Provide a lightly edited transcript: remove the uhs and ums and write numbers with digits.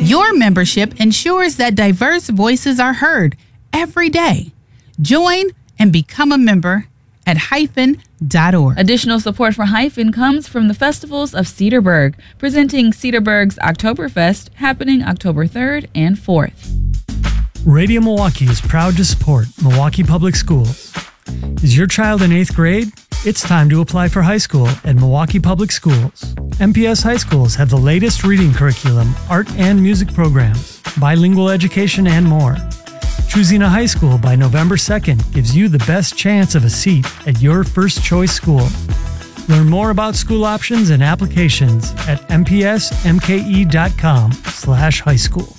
Your membership ensures that diverse voices are heard every day. Join and become a member at hyphen.org. Additional support for Hyphen comes from the Festivals of Cedarburg, presenting Cedarburg's Oktoberfest, happening October 3rd and 4th. Radio Milwaukee is proud to support Milwaukee Public Schools. Is your child in 8th grade? It's time to apply for high school at Milwaukee Public Schools. MPS high schools have the latest reading curriculum, art and music programs, bilingual education, and more. Choosing a high school by November 2nd gives you the best chance of a seat at your first choice school. Learn more about school options and applications at mpsmke.com/high school.